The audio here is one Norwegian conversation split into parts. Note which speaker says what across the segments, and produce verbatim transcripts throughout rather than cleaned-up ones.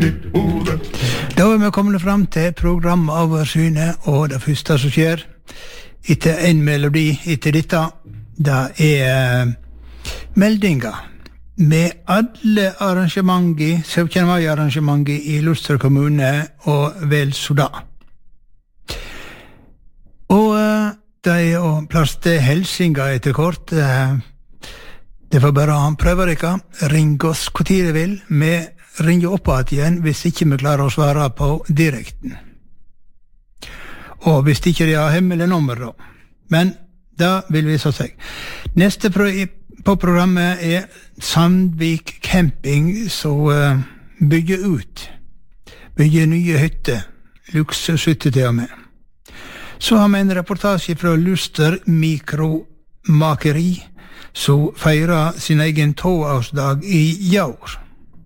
Speaker 1: Da er vi kommet frem til programoversynet, og det første som skjer etter en melodi etter dette, det er meldinger med alle arrangementer, syttende mai-arrangementer i Luster kommune og vel så da. Og det er jo plass til helsinger etter kort. Det får bare prøve dere. Ring oss hvor tid dere vil. Vi ringer opp igjen hvis ikke vi klarer å svare på direkten. Og hvis ikke det er hemmelig nummer da. Men da vil vi så si. Neste pro på programmet er Sandvik Camping, som uh, bygger ut. Bygger nye hytter. Luksushytter til og med. Så har vi en reportasje fra Luster Mikromakeri, som feirer sin egen toårsdag i år.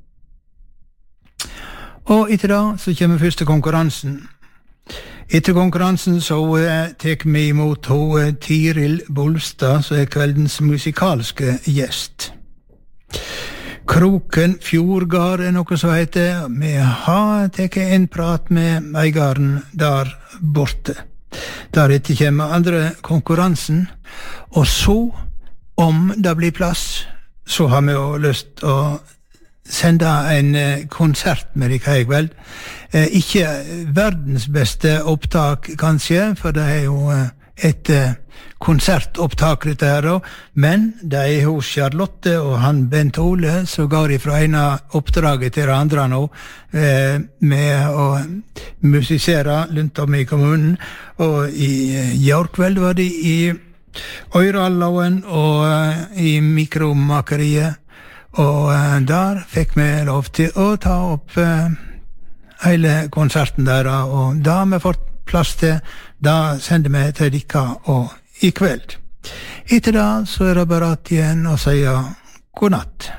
Speaker 1: Og etter da så kommer første konkurransen. Etter konkurransen så uh, tek vi imot uh, Tiril Bolstad, som er kveldens musikalske gjest. Kroken Fjordgard er noe som heter. Vi har teket en prat med eigaren der borte. Deretter kommer andre konkurransen, og så, om det blir plass, så har vi jo lyst å sende en konsert med deg i kveld. Eh, ikke verdens beste opptak, kanskje, for det er jo et eh, konsertopptak dette her, men det er hos Charlotte og han Bent Ole, som går ifra ene oppdraget til det andre nå, eh, med å musisere rundt om i kommunen, og i år kveld var det i Øyralloen og eh, i Mikromakeriet, og uh, der fikk vi lov til å ta opp uh, hele konserten der, og da har vi fått plass til, da sender vi til dere og i kveld. Etter da så er det bare at igjen å si god natt.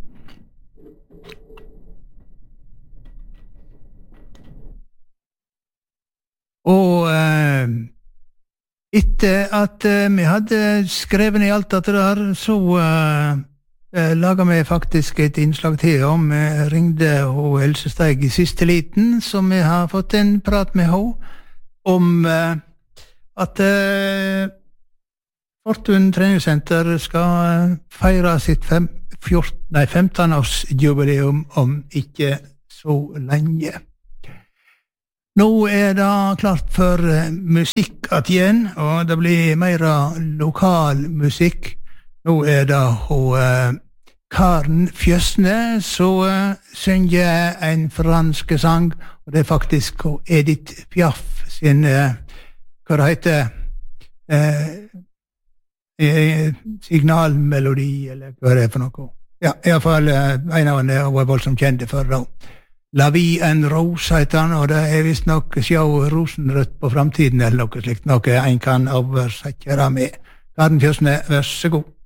Speaker 1: Og uh, etter at uh, vi hadde skrevet i alt dette der, så uh, Eh, laget vi faktisk et innslag til om vi ringde og Else Steig i siste liten, som vi har fått en prat med henne om eh, at eh, Fortun treningssenter skal feire sitt fem, fjorten, nei, femten-årsjubileum om ikke så lenge. Nå er det klart for eh, musikk at igjen, og det blir mer lokal musikk. Nå er det hun uh, Karen Fjösne som uh, synger en fransk sang, og det er faktisk hun Edith Piaf sin, uh, hva det heter, uh, uh, signalmelodi, eller hva det er for noe. Ja, i hvert fall uh, en av henne var voldsomt kjente for da. La vie en rose heter han, og det er vist nok sjå rosenrødt på framtiden, eller noe slikt, noe en kan oversette med. Karen Fjösne, vær så god.